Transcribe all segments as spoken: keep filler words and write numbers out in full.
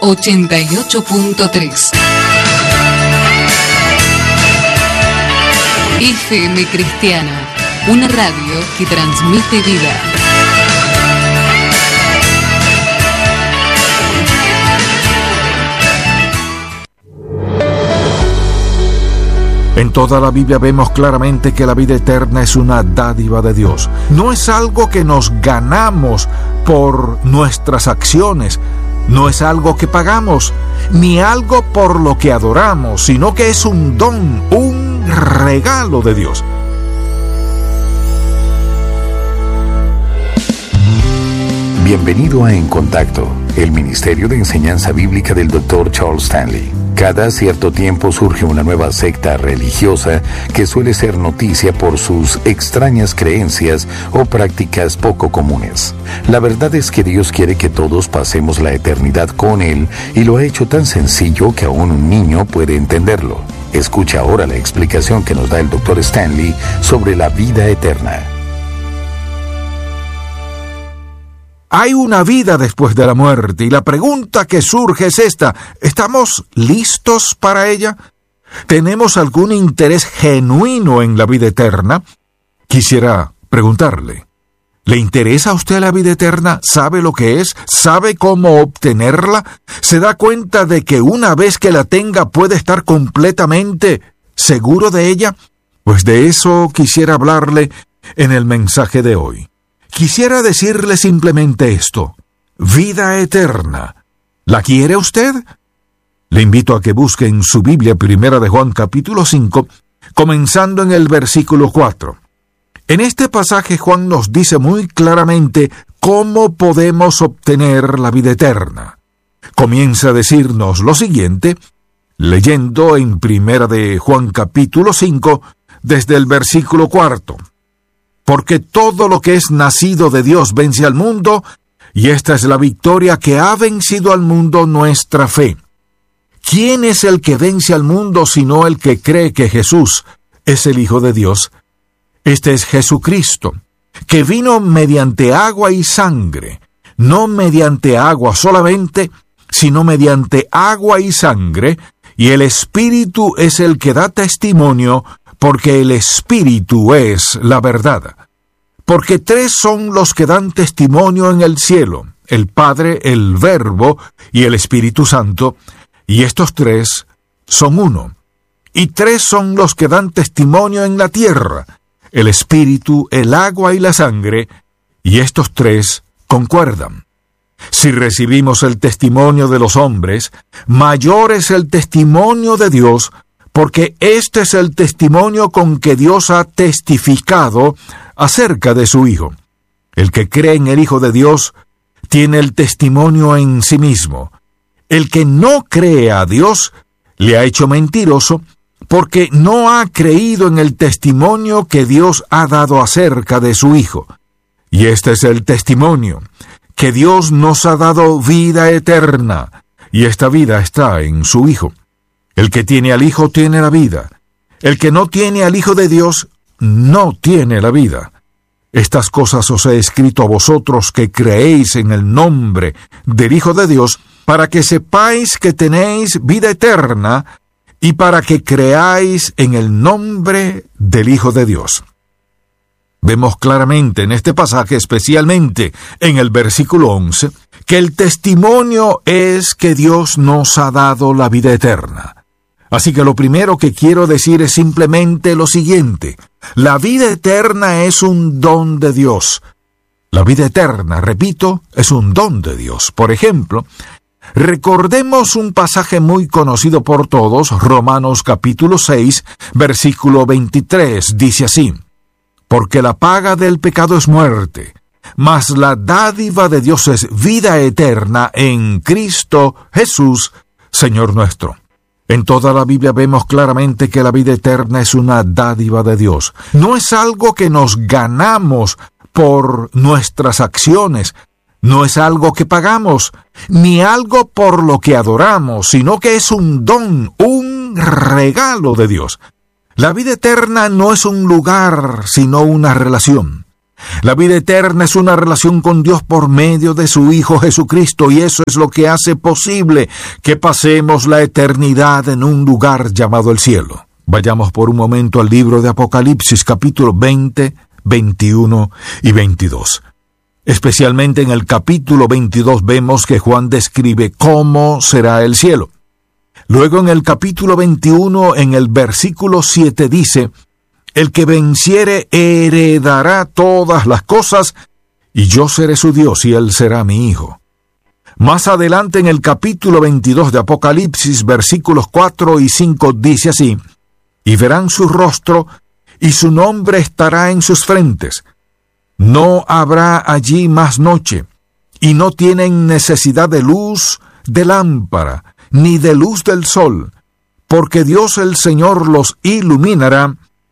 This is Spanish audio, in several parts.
ochenta y ocho punto tres. F M Cristiana, una radio que transmite vida. En toda la Biblia vemos claramente que la vida eterna es una dádiva de Dios. No es algo que nos ganamos por nuestras acciones, no es algo que pagamos, ni algo por lo que adoramos, sino que es un don, un regalo de Dios. Bienvenido a En Contacto, el Ministerio de Enseñanza Bíblica del doctor Charles Stanley. Cada cierto tiempo surge una nueva secta religiosa que suele ser noticia por sus extrañas creencias o prácticas poco comunes. La verdad es que Dios quiere que todos pasemos la eternidad con Él y lo ha hecho tan sencillo que aún un niño puede entenderlo. Escucha ahora la explicación que nos da el doctor Stanley sobre la vida eterna. Hay una vida después de la muerte y la pregunta que surge es esta: ¿estamos listos para ella? ¿Tenemos algún interés genuino en la vida eterna? Quisiera preguntarle, ¿le interesa a usted la vida eterna? ¿Sabe lo que es? ¿Sabe cómo obtenerla? ¿Se da cuenta de que una vez que la tenga puede estar completamente seguro de ella? Pues de eso quisiera hablarle en el mensaje de hoy. Quisiera decirle simplemente esto: vida eterna. ¿La quiere usted? Le invito a que busque en su Biblia Primera de Juan capítulo cinco, comenzando en el versículo cuatro. En este pasaje Juan nos dice muy claramente cómo podemos obtener la vida eterna. Comienza a decirnos lo siguiente, leyendo en Primera de Juan capítulo cinco, desde el versículo cuarto. Porque todo lo que es nacido de Dios vence al mundo, y esta es la victoria que ha vencido al mundo, nuestra fe. ¿Quién es el que vence al mundo sino el que cree que Jesús es el Hijo de Dios? Este es Jesucristo, que vino mediante agua y sangre, no mediante agua solamente, sino mediante agua y sangre, y el Espíritu es el que da testimonio, porque el Espíritu es la verdad. Porque tres son los que dan testimonio en el cielo, el Padre, el Verbo y el Espíritu Santo, y estos tres son uno. Y tres son los que dan testimonio en la tierra, el Espíritu, el agua y la sangre, y estos tres concuerdan. Si recibimos el testimonio de los hombres, mayor es el testimonio de Dios, porque este es el testimonio con que Dios ha testificado acerca de su Hijo. El que cree en el Hijo de Dios tiene el testimonio en sí mismo. El que no cree a Dios le ha hecho mentiroso, porque no ha creído en el testimonio que Dios ha dado acerca de su Hijo. Y este es el testimonio, que Dios nos ha dado vida eterna, y esta vida está en su Hijo. El que tiene al Hijo tiene la vida. El que no tiene al Hijo de Dios no tiene la vida. Estas cosas os he escrito a vosotros que creéis en el nombre del Hijo de Dios, para que sepáis que tenéis vida eterna, y para que creáis en el nombre del Hijo de Dios. Vemos claramente en este pasaje, especialmente en el versículo once, que el testimonio es que Dios nos ha dado la vida eterna. Así que lo primero que quiero decir es simplemente lo siguiente: la vida eterna es un don de Dios. La vida eterna, repito, es un don de Dios. Por ejemplo, recordemos un pasaje muy conocido por todos, Romanos capítulo seis, versículo veintitrés, dice así: porque la paga del pecado es muerte, mas la dádiva de Dios es vida eterna en Cristo Jesús, Señor nuestro. En toda la Biblia vemos claramente que la vida eterna es una dádiva de Dios. No es algo que nos ganamos por nuestras acciones, no es algo que pagamos, ni algo por lo que adoramos, sino que es un don, un regalo de Dios. La vida eterna no es un lugar, sino una relación. La vida eterna es una relación con Dios por medio de su Hijo Jesucristo, y eso es lo que hace posible que pasemos la eternidad en un lugar llamado el cielo. Vayamos por un momento al libro de Apocalipsis, capítulo veinte, veintiuno y veintidós. Especialmente en el capítulo veintidós vemos que Juan describe cómo será el cielo. Luego en el capítulo veintiuno, en el versículo siete dice: el que venciere heredará todas las cosas, y yo seré su Dios, y él será mi hijo. Más adelante en el capítulo veintidós de Apocalipsis, versículos cuatro y cinco, dice así: y verán su rostro, y su nombre estará en sus frentes. No habrá allí más noche, y no tienen necesidad de luz de lámpara, ni de luz del sol, porque Dios el Señor los iluminará,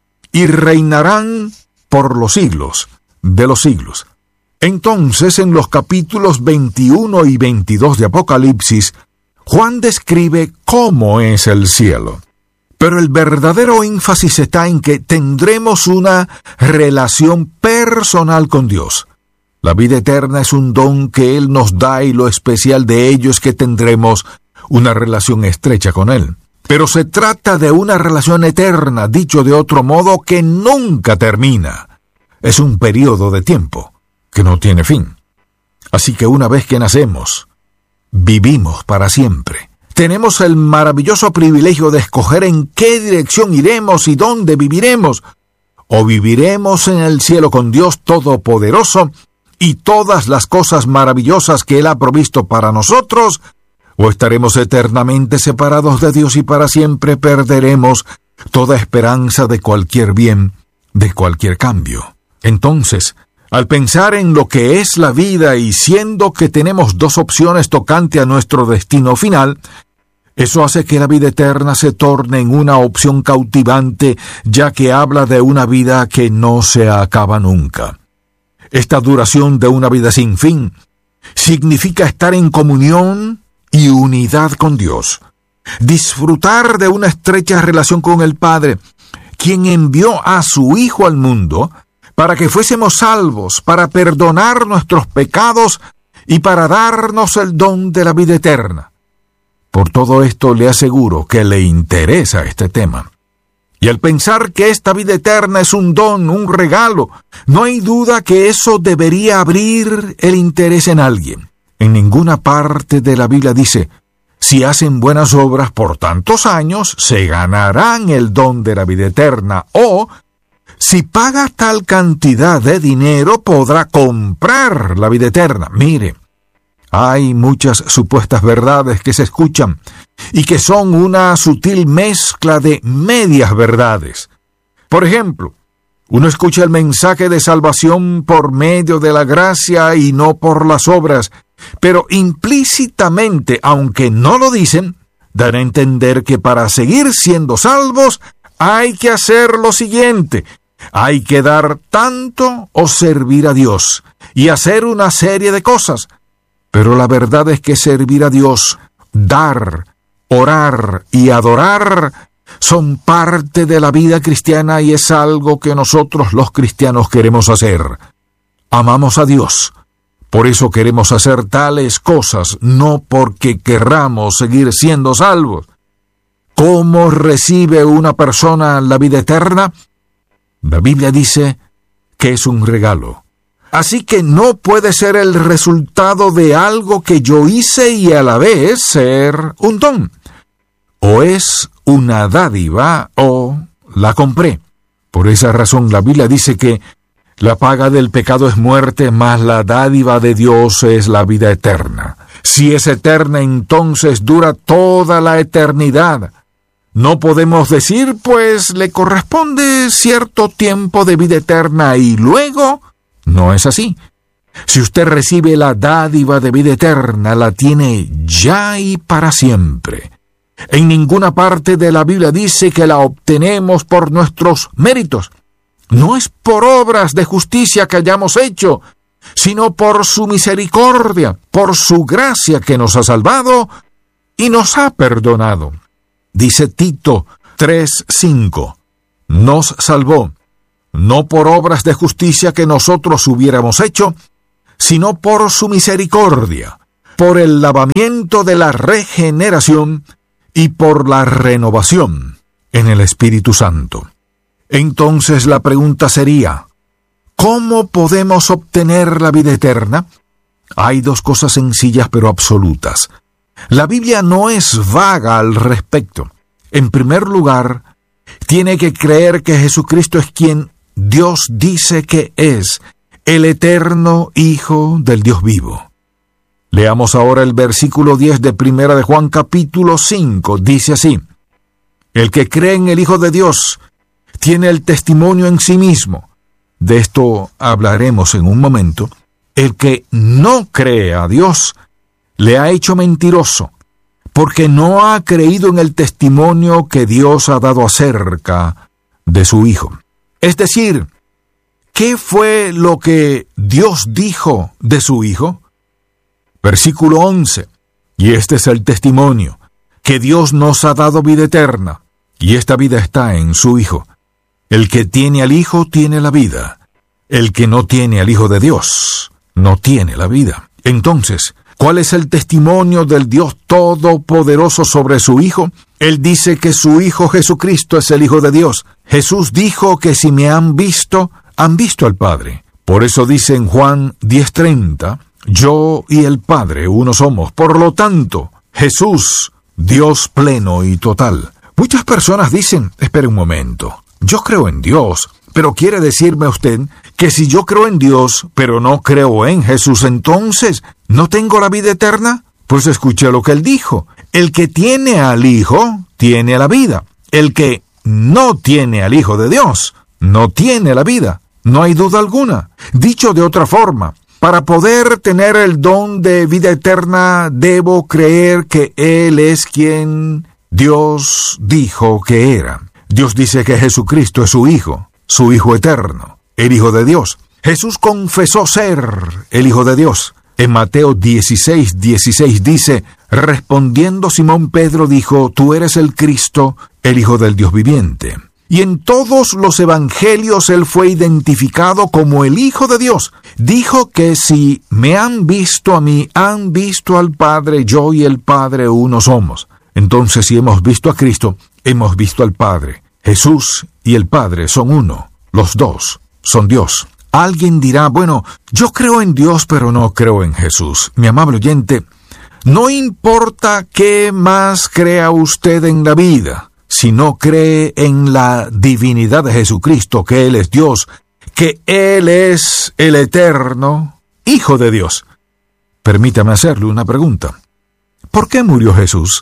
y reinarán por los siglos de los siglos. Entonces, en los capítulos veintiuno y veintidós de Apocalipsis, Juan describe cómo es el cielo. Pero el verdadero énfasis está en que tendremos una relación personal con Dios. La vida eterna es un don que Él nos da, y lo especial de ello es que tendremos una relación estrecha con Él. Pero se trata de una relación eterna, dicho de otro modo, que nunca termina. Es un periodo de tiempo que no tiene fin. Así que una vez que nacemos, vivimos para siempre. Tenemos el maravilloso privilegio de escoger en qué dirección iremos y dónde viviremos. O viviremos en el cielo con Dios Todopoderoso y todas las cosas maravillosas que Él ha provisto para nosotros, o estaremos eternamente separados de Dios y para siempre perderemos toda esperanza de cualquier bien, de cualquier cambio. Entonces, al pensar en lo que es la vida y siendo que tenemos dos opciones tocante a nuestro destino final, eso hace que la vida eterna se torne en una opción cautivante, ya que habla de una vida que no se acaba nunca. Esta duración de una vida sin fin significa estar en comunión y unidad con Dios, disfrutar de una estrecha relación con el Padre, quien envió a su Hijo al mundo para que fuésemos salvos, para perdonar nuestros pecados y para darnos el don de la vida eterna. Por todo esto le aseguro que le interesa este tema. Y al pensar que esta vida eterna es un don, un regalo, no hay duda que eso debería abrir el interés en alguien. En ninguna parte de la Biblia dice: si hacen buenas obras por tantos años, se ganarán el don de la vida eterna, o si paga tal cantidad de dinero, podrá comprar la vida eterna. Mire, hay muchas supuestas verdades que se escuchan y que son una sutil mezcla de medias verdades. Por ejemplo, uno escucha el mensaje de salvación por medio de la gracia y no por las obras, pero implícitamente, aunque no lo dicen, dan a entender que para seguir siendo salvos hay que hacer lo siguiente: hay que dar tanto o servir a Dios y hacer una serie de cosas. Pero la verdad es que servir a Dios, dar, orar y adorar son parte de la vida cristiana, y es algo que nosotros los cristianos queremos hacer. Amamos a Dios. Por eso queremos hacer tales cosas, no porque querramos seguir siendo salvos. ¿Cómo recibe una persona la vida eterna? La Biblia dice que es un regalo. Así que no puede ser el resultado de algo que yo hice y a la vez ser un don. O es una dádiva o la compré. Por esa razón la Biblia dice que la paga del pecado es muerte, mas la dádiva de Dios es la vida eterna. Si es eterna, entonces dura toda la eternidad. No podemos decir, pues le corresponde cierto tiempo de vida eterna y luego... No es así. Si usted recibe la dádiva de vida eterna, la tiene ya y para siempre. En ninguna parte de la Biblia dice que la obtenemos por nuestros méritos. No es por obras de justicia que hayamos hecho, sino por su misericordia, por su gracia que nos ha salvado y nos ha perdonado. Dice Tito tres cinco, nos salvó, no por obras de justicia que nosotros hubiéramos hecho, sino por su misericordia, por el lavamiento de la regeneración y por la renovación en el Espíritu Santo. Entonces la pregunta sería, ¿cómo podemos obtener la vida eterna? Hay dos cosas sencillas pero absolutas. La Biblia no es vaga al respecto. En primer lugar, tiene que creer que Jesucristo es quien Dios dice que es, el eterno Hijo del Dios vivo. Leamos ahora el versículo diez de Primera de Juan capítulo cinco. Dice así: el que cree en el Hijo de Dios tiene el testimonio en sí mismo. De esto hablaremos en un momento. El que no cree a Dios le ha hecho mentiroso, porque no ha creído en el testimonio que Dios ha dado acerca de su Hijo. Es decir, ¿qué fue lo que Dios dijo de su Hijo? Versículo once. Y este es el testimonio, que Dios nos ha dado vida eterna, y esta vida está en su Hijo. El que tiene al Hijo tiene la vida. El que no tiene al Hijo de Dios no tiene la vida. Entonces, ¿cuál es el testimonio del Dios Todopoderoso sobre su Hijo? Él dice que su Hijo Jesucristo es el Hijo de Dios. Jesús dijo que si me han visto, han visto al Padre. Por eso dice en Juan diez treinta, yo y el Padre uno somos. Por lo tanto, Jesús, Dios pleno y total. Muchas personas dicen, espere un momento, yo creo en Dios, pero quiere decirme usted que si yo creo en Dios, pero no creo en Jesús, entonces, ¿no tengo la vida eterna? Pues escuche lo que él dijo. El que tiene al Hijo, tiene la vida. El que no tiene al Hijo de Dios, no tiene la vida. No hay duda alguna. Dicho de otra forma, para poder tener el don de vida eterna, debo creer que Él es quien Dios dijo que era. Dios dice que Jesucristo es su Hijo, su Hijo eterno, el Hijo de Dios. Jesús confesó ser el Hijo de Dios. En Mateo dieciséis dieciséis dice, respondiendo Simón Pedro dijo, tú eres el Cristo, el Hijo del Dios viviente. Y en todos los evangelios él fue identificado como el Hijo de Dios. Dijo que si me han visto a mí, han visto al Padre, yo y el Padre uno somos. Entonces, si hemos visto a Cristo, hemos visto al Padre. Jesús y el Padre son uno. Los dos son Dios. Alguien dirá, bueno, yo creo en Dios, pero no creo en Jesús. Mi amable oyente, no importa qué más crea usted en la vida, si no cree en la divinidad de Jesucristo, que Él es Dios, que Él es el eterno Hijo de Dios. Permítame hacerle una pregunta. ¿Por qué murió Jesús?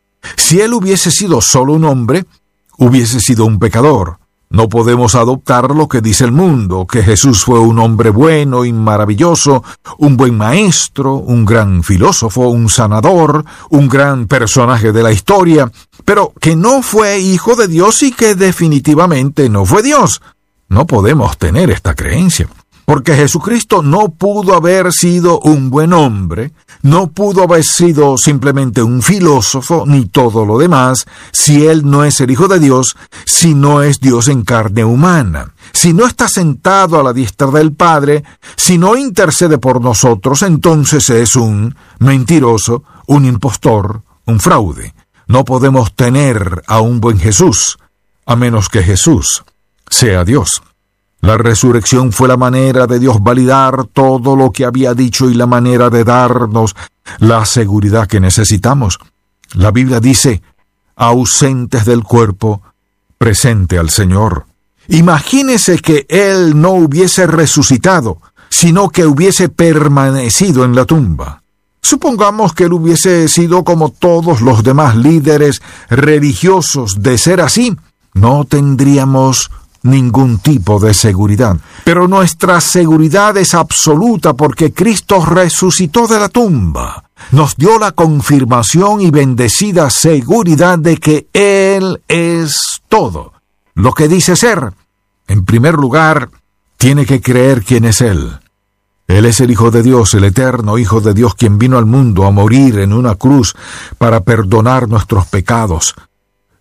Si Él hubiese sido solo un hombre, hubiese sido un pecador. No podemos adoptar lo que dice el mundo, que Jesús fue un hombre bueno y maravilloso, un buen maestro, un gran filósofo, un sanador, un gran personaje de la historia, pero que no fue hijo de Dios y que definitivamente no fue Dios. No podemos tener esta creencia, porque Jesucristo no pudo haber sido un buen hombre, no pudo haber sido simplemente un filósofo, ni todo lo demás, si Él no es el Hijo de Dios, si no es Dios en carne humana. Si no está sentado a la diestra del Padre, si no intercede por nosotros, entonces es un mentiroso, un impostor, un fraude. No podemos tener a un buen Jesús, a menos que Jesús sea Dios. La resurrección fue la manera de Dios validar todo lo que había dicho y la manera de darnos la seguridad que necesitamos. La Biblia dice, ausentes del cuerpo, presente al Señor. Imagínese que Él no hubiese resucitado, sino que hubiese permanecido en la tumba. Supongamos que Él hubiese sido como todos los demás líderes religiosos. De ser así, no tendríamos ningún tipo de seguridad. Pero nuestra seguridad es absoluta porque Cristo resucitó de la tumba. Nos dio la confirmación y bendecida seguridad de que Él es todo lo que dice ser. En primer lugar, tiene que creer quién es Él. Él es el Hijo de Dios, el eterno Hijo de Dios, quien vino al mundo a morir en una cruz para perdonar nuestros pecados.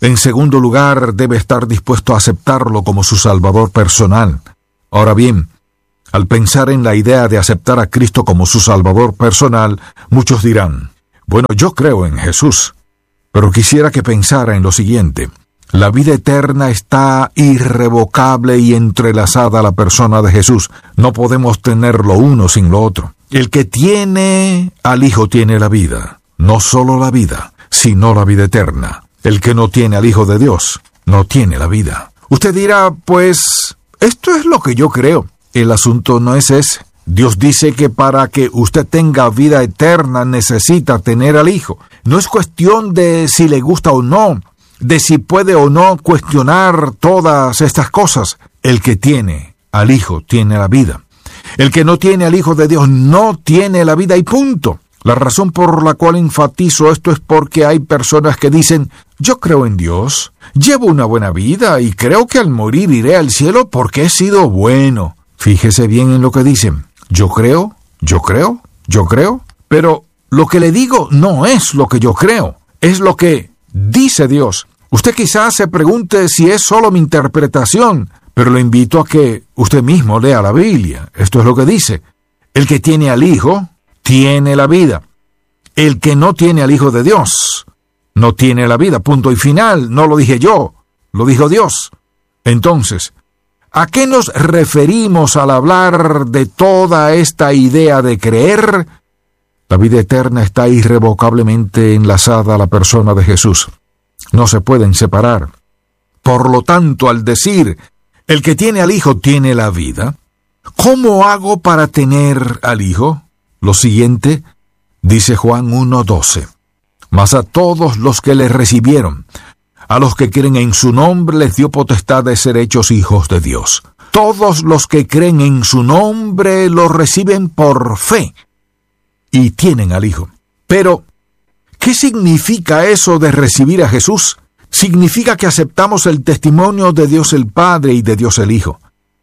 En segundo lugar, debe estar dispuesto a aceptarlo como su Salvador personal. Ahora bien, al pensar en la idea de aceptar a Cristo como su Salvador personal, muchos dirán, bueno, yo creo en Jesús, pero quisiera que pensara en lo siguiente. La vida eterna está irrevocable y entrelazada a la persona de Jesús. No podemos tener lo uno sin lo otro. El que tiene al Hijo tiene la vida. No solo la vida, sino la vida eterna. El que no tiene al Hijo de Dios no tiene la vida. Usted dirá, pues, esto es lo que yo creo. El asunto no es ese. Dios dice que para que usted tenga vida eterna necesita tener al Hijo. No es cuestión de si le gusta o no, de si puede o no cuestionar todas estas cosas. El que tiene al Hijo tiene la vida. El que no tiene al Hijo de Dios no tiene la vida y punto. La razón por la cual enfatizo esto es porque hay personas que dicen, yo creo en Dios, llevo una buena vida y creo que al morir iré al cielo porque he sido bueno. Fíjese bien en lo que dicen. Yo creo, yo creo, yo creo, pero lo que le digo no es lo que yo creo, es lo que dice Dios. Usted quizás se pregunte si es solo mi interpretación, pero le invito a que usted mismo lea la Biblia. Esto es lo que dice. El que tiene al Hijo tiene la vida. El que no tiene al Hijo de Dios no tiene la vida. Punto y final. No lo dije yo, lo dijo Dios. Entonces, ¿a qué nos referimos al hablar de toda esta idea de creer? La vida eterna está irrevocablemente enlazada a la persona de Jesús. No se pueden separar. Por lo tanto, al decir, el que tiene al Hijo tiene la vida, ¿cómo hago para tener al Hijo? Lo siguiente, dice Juan uno doce. Mas a todos los que le recibieron, a los que creen en su nombre, les dio potestad de ser hechos hijos de Dios. Todos los que creen en su nombre lo reciben por fe y tienen al Hijo. Pero, ¿qué significa eso de recibir a Jesús? Significa que aceptamos el testimonio de Dios el Padre y de Dios el Hijo.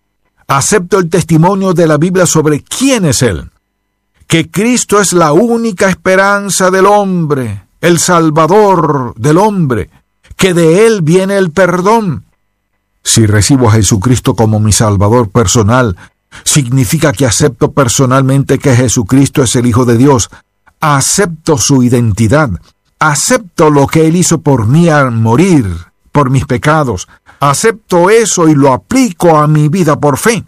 Acepto el testimonio de la Biblia sobre quién es Él. Que Cristo es la única esperanza del hombre, el Salvador del hombre, que de Él viene el perdón. Si recibo a Jesucristo como mi Salvador personal, significa que acepto personalmente que Jesucristo es el Hijo de Dios. Acepto su identidad. Acepto lo que Él hizo por mí al morir, por mis pecados. Acepto eso y lo aplico a mi vida por fe.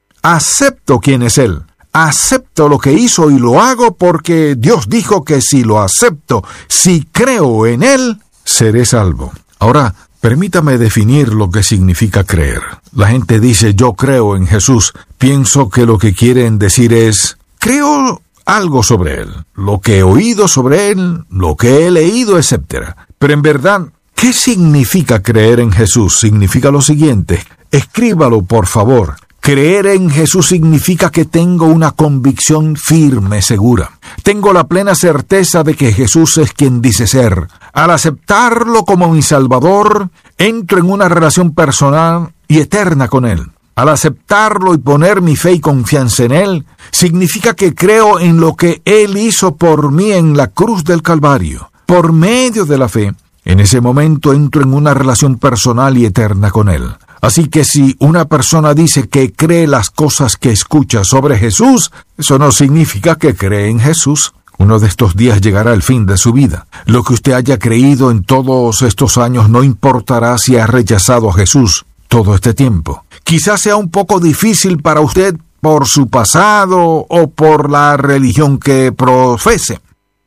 Acepto quién es Él. Acepto lo que hizo y lo hago porque Dios dijo que si lo acepto, si creo en Él, seré salvo. Ahora, permítame definir lo que significa creer. La gente dice, yo creo en Jesús. Pienso que lo que quieren decir es, creo algo sobre Él, lo que he oído sobre Él, lo que he leído, etcétera. Pero en verdad, ¿qué significa creer en Jesús? Significa lo siguiente. Escríbalo, por favor. Creer en Jesús significa que tengo una convicción firme, segura. Tengo la plena certeza de que Jesús es quien dice ser. Al aceptarlo como mi Salvador, entro en una relación personal y eterna con Él. Al aceptarlo y poner mi fe y confianza en Él, significa que creo en lo que Él hizo por mí en la cruz del Calvario. Por medio de la fe, en ese momento entro en una relación personal y eterna con Él. Así que si una persona dice que cree las cosas que escucha sobre Jesús, eso no significa que cree en Jesús. Uno de estos días llegará el fin de su vida. Lo que usted haya creído en todos estos años no importará si ha rechazado a Jesús todo este tiempo. Quizás sea un poco difícil para usted por su pasado o por la religión que profese.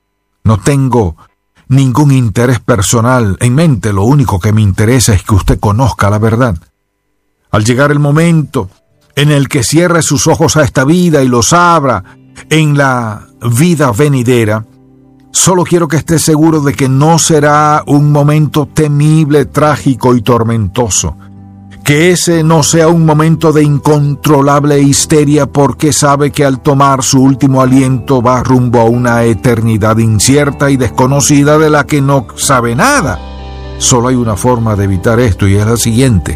No tengo ningún interés personal en mente. Lo único que me interesa es que usted conozca la verdad. Al llegar el momento en el que cierre sus ojos a esta vida y los abra en la vida venidera, solo quiero que esté seguro de que no será un momento temible, trágico y tormentoso. Que ese no sea un momento de incontrolable histeria porque sabe que al tomar su último aliento va rumbo a una eternidad incierta y desconocida de la que no sabe nada. Solo hay una forma de evitar esto y es la siguiente: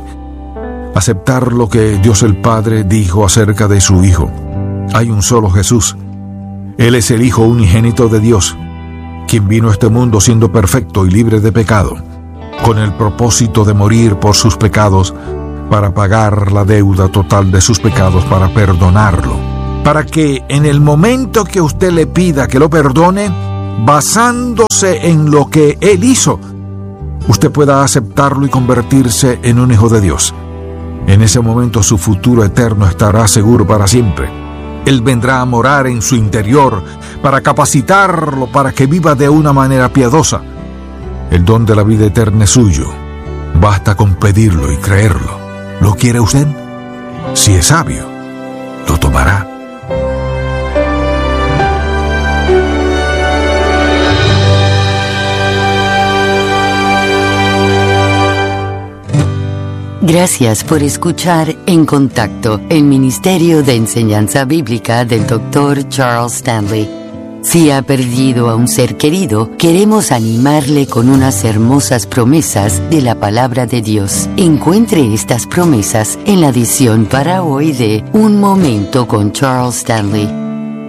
aceptar lo que Dios el Padre dijo acerca de su Hijo. Hay un solo Jesús. Él es el Hijo unigénito de Dios, quien vino a este mundo siendo perfecto y libre de pecado. con el propósito de morir por sus pecados, para pagar la deuda total de sus pecados, para perdonarlo, para que en el momento que usted le pida que lo perdone, basándose en lo que Él hizo, usted pueda aceptarlo y convertirse en un hijo de Dios. En ese momento su futuro eterno estará seguro para siempre. Él vendrá a morar en su interior para capacitarlo para que viva de una manera piadosa. El don de la vida eterna es suyo. Basta con pedirlo y creerlo. ¿Lo quiere usted? Si es sabio, lo tomará. Gracias por escuchar En Contacto, el Ministerio de Enseñanza Bíblica del doctor Charles Stanley. Si ha perdido a un ser querido, queremos animarle con unas hermosas promesas de la Palabra de Dios. Encuentre estas promesas en la edición para hoy de Un Momento con Charles Stanley.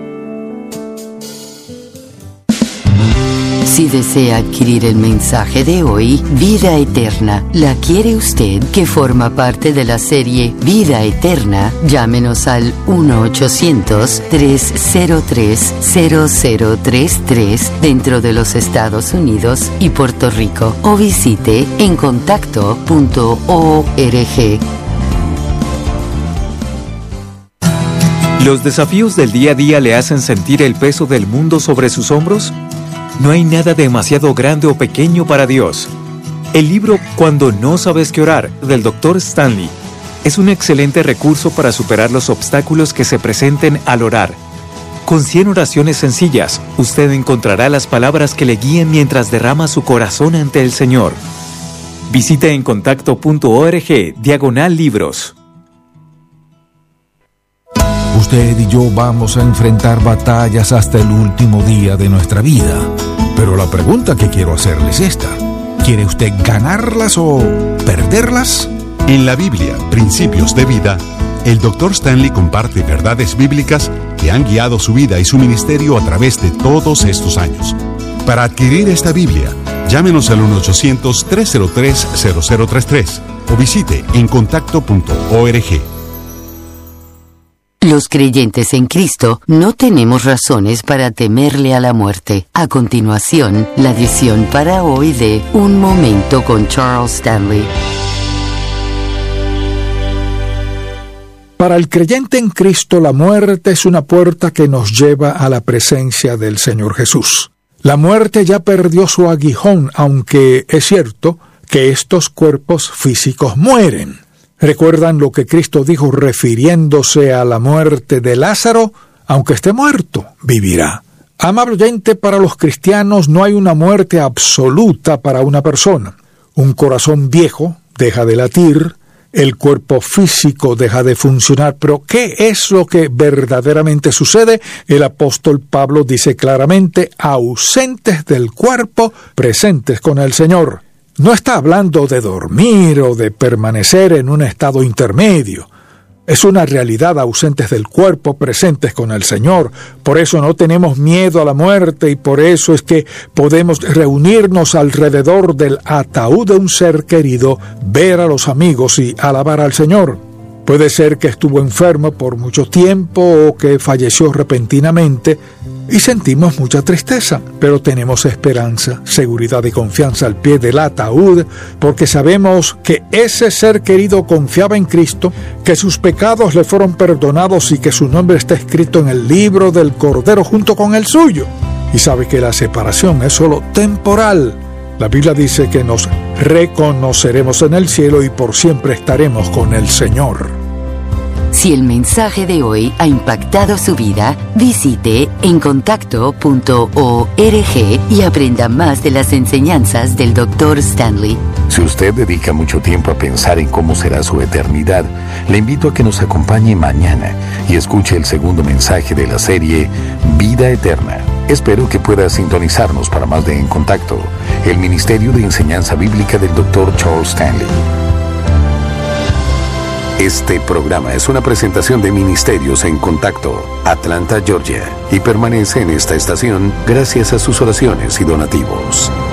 Si desea adquirir el mensaje de hoy, Vida Eterna, ¿la quiere usted? Que forma parte de la serie Vida Eterna. Llámenos al uno ochocientos, tres cero tres, cero cero tres tres dentro de los Estados Unidos y Puerto Rico o visite en contacto punto org. ¿Los desafíos del día a día le hacen sentir el peso del mundo sobre sus hombros? No hay nada demasiado grande o pequeño para Dios. El libro Cuando no sabes qué orar, del doctor Stanley, es un excelente recurso para superar los obstáculos que se presenten al orar. Con cien oraciones sencillas, usted encontrará las palabras que le guíen mientras derrama su corazón ante el Señor. Visite en contacto punto org, diagonal libros. Usted y yo vamos a enfrentar batallas hasta el último día de nuestra vida. Pero la pregunta que quiero hacerle es esta: ¿quiere usted ganarlas o perderlas? En la Biblia, Principios de Vida, el doctor Stanley comparte verdades bíblicas que han guiado su vida y su ministerio a través de todos estos años. Para adquirir esta Biblia, llámenos al uno ochocientos, tres cero tres, cero cero tres tres o visite en contacto punto org. Los creyentes en Cristo no tenemos razones para temerle a la muerte. A continuación, la edición para hoy de Un Momento con Charles Stanley. Para el creyente en Cristo, la muerte es una puerta que nos lleva a la presencia del Señor Jesús. La muerte ya perdió su aguijón, aunque es cierto que estos cuerpos físicos mueren. ¿Recuerdan lo que Cristo dijo refiriéndose a la muerte de Lázaro? Aunque esté muerto, vivirá. Amable oyente, para los cristianos no hay una muerte absoluta para una persona. Un corazón viejo deja de latir, el cuerpo físico deja de funcionar, pero ¿qué es lo que verdaderamente sucede? El apóstol Pablo dice claramente: ausentes del cuerpo, presentes con el Señor. No está hablando de dormir o de permanecer en un estado intermedio. Es una realidad, ausentes del cuerpo, presentes con el Señor. Por eso no tenemos miedo a la muerte y por eso es que podemos reunirnos alrededor del ataúd de un ser querido, ver a los amigos y alabar al Señor. Puede ser que estuvo enfermo por mucho tiempo o que falleció repentinamente y sentimos mucha tristeza, pero tenemos esperanza, seguridad y confianza al pie del ataúd, porque sabemos que ese ser querido confiaba en Cristo, que sus pecados le fueron perdonados y que su nombre está escrito en el libro del Cordero junto con el suyo. Y sabe que la separación es solo temporal. La Biblia dice que nos reconoceremos en el cielo y por siempre estaremos con el Señor. Si el mensaje de hoy ha impactado su vida, visite en contacto punto org y aprenda más de las enseñanzas del doctor Stanley. Si usted dedica mucho tiempo a pensar en cómo será su eternidad, le invito a que nos acompañe mañana y escuche el segundo mensaje de la serie Vida Eterna. Espero que pueda sintonizarnos para más de En Contacto, el Ministerio de Enseñanza Bíblica del doctor Charles Stanley. Este programa es una presentación de Ministerios en Contacto, Atlanta, Georgia, y permanece en esta estación gracias a sus oraciones y donativos.